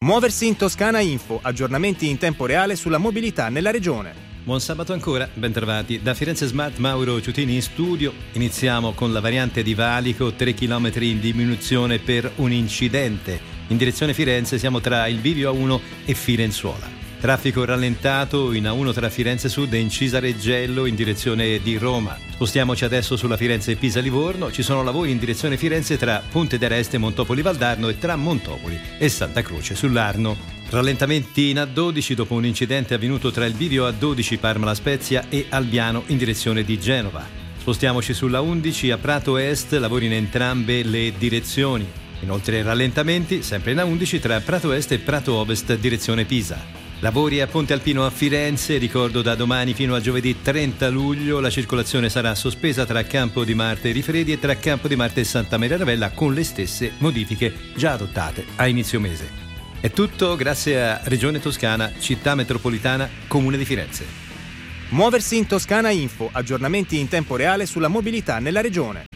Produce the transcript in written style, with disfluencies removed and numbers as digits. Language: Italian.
Muoversi in Toscana Info, aggiornamenti in tempo reale sulla mobilità nella regione. Buon sabato ancora, bentrovati. Da Firenze Smart Mauro Ciutini in studio. Iniziamo con la variante di Valico, 3 km in diminuzione per un incidente. In direzione Firenze siamo tra il bivio A1 e Firenzuola. Traffico rallentato in A1 tra Firenze Sud e Incisa Reggello in direzione di Roma. Spostiamoci adesso sulla Firenze-Pisa-Livorno. Ci sono lavori in direzione Firenze tra Ponte d'Areste e Montopoli Valdarno e tra Montopoli e Santa Croce sull'Arno. Rallentamenti in A12 dopo un incidente avvenuto tra il bivio A12 Parma La Spezia e Albiano in direzione di Genova. Spostiamoci sulla 11 a Prato Est, lavori in entrambe le direzioni. Inoltre rallentamenti sempre in A11 tra Prato Est e Prato Ovest direzione Pisa. Lavori a Ponte Alpino a Firenze, ricordo da domani fino a giovedì 30 luglio la circolazione sarà sospesa tra Campo di Marte e Rifredi e tra Campo di Marte e Santa Maria Ravella con le stesse modifiche già adottate a inizio mese. È tutto grazie a Regione Toscana, Città Metropolitana, Comune di Firenze. Muoversi in Toscana Info, aggiornamenti in tempo reale sulla mobilità nella regione.